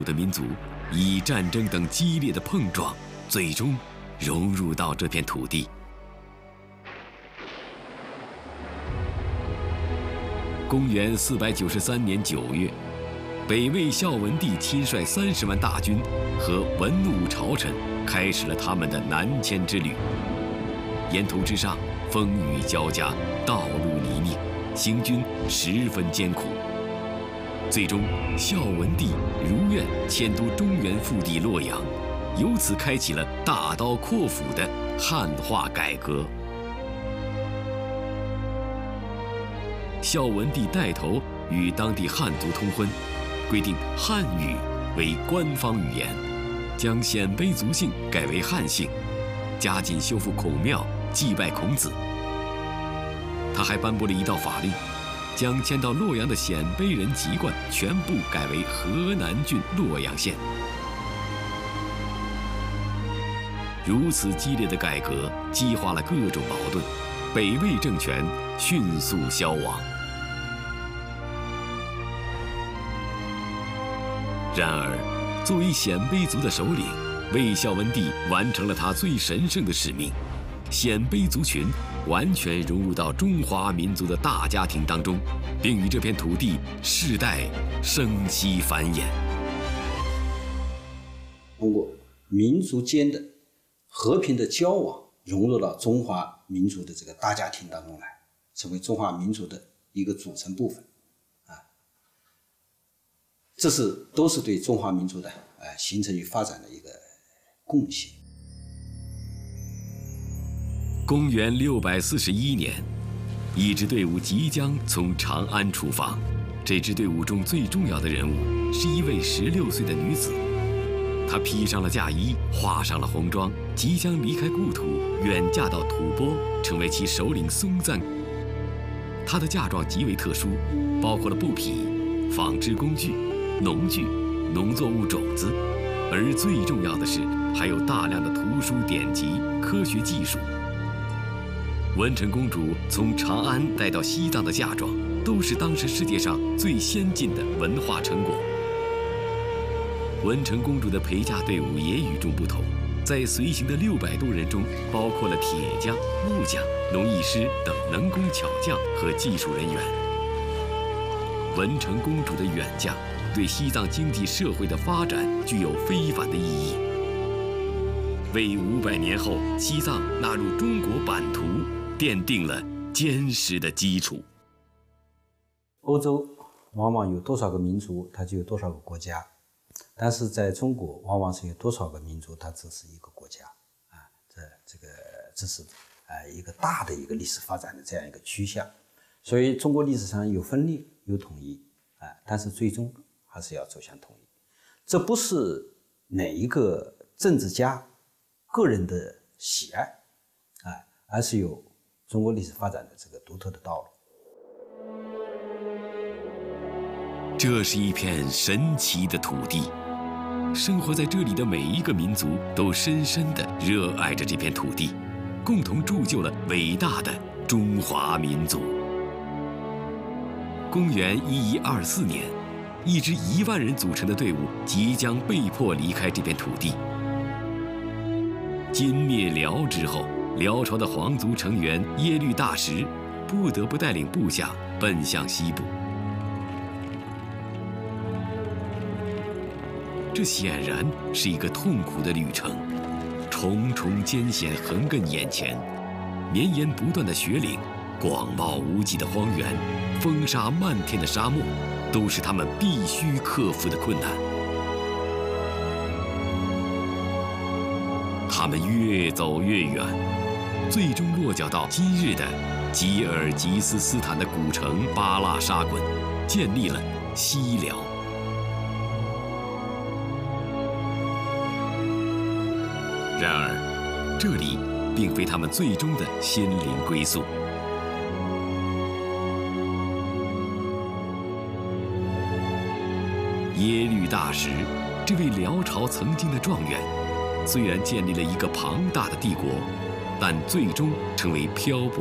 的民族以战争等激烈的碰撞，最终融入到这片土地。公元493年9月，北魏孝文帝亲率30万大军和文武朝臣开始了他们的南迁之旅。沿途之上，风雨交加，道路泥泞，行军十分艰苦。最终，孝文帝如愿迁都中原腹地洛阳，由此开启了大刀阔斧的汉化改革。孝文帝带头与当地汉族通婚，规定汉语为官方语言，将鲜卑族姓改为汉姓，加紧修复孔庙，祭拜孔子。他还颁布了一道法令，将迁到洛阳的鲜卑人籍贯全部改为河南郡洛阳县。如此激烈的改革激化了各种矛盾，北魏政权迅速消亡。然而，作为鲜卑族的首领，魏孝文帝完成了他最神圣的使命，鲜卑族群完全融入到中华民族的大家庭当中，并与这片土地世代生息繁衍。 通过民族间的和平的交往，融入到中华民族的这个大家庭当中来，成为中华民族的一个组成部分。这都是对中华民族的形成与发展的一个贡献。 公元641年，一支队伍即将从长安出发。这支队伍中最重要的人物是一位16岁的女子，她披上了嫁衣，化上了红妆，即将离开故土，远嫁到吐蕃，成为其首领松赞。她的嫁妆极为特殊，包括了布匹、纺织工具、农具、农作物种子，而最重要的是，还有大量的图书典籍、科学技术。文成公主从长安带到西藏的嫁妆，都是当时世界上最先进的文化成果。文成公主的陪嫁队伍也与众不同，在随行的600多人中，包括了铁匠、木匠、农艺师等能工巧匠和技术人员。文成公主的远嫁对西藏经济社会的发展具有非凡的意义，为500年后西藏纳入中国版图奠定了坚实的基础。 欧洲往往有多少个民族，它就有多少个国家，但是在中国往往是有多少个民族，它只是一个国家这是一个大的一个历史发展的这样一个趋向。所以中国历史上有分裂有统一但是最终还是要走向统一。这不是哪一个政治家个人的喜爱而是有中国历史发展的这个独特的道路。 这是一片神奇的土地，生活在这里的每一个民族都深深地热爱着这片土地，共同铸就了伟大的中华民族。公元1124年，一支1万人组成的队伍即将被迫离开这片土地。金灭辽之后，辽朝的皇族成员耶律大石不得不带领部下奔向西部。这显然是一个痛苦的旅程，重重艰险横亘眼前，绵延不断的雪岭，广袤无际的荒原，风沙漫天的沙漠，都是他们必须克服的困难。他们越走越远，最终落脚到今日的吉尔吉斯斯坦的古城巴拉沙滚，建立了西辽。然而，这里并非他们最终的心灵归宿。耶律大石，这位辽朝曾经的状元，虽然建立了一个庞大的帝国，但最终成为漂泊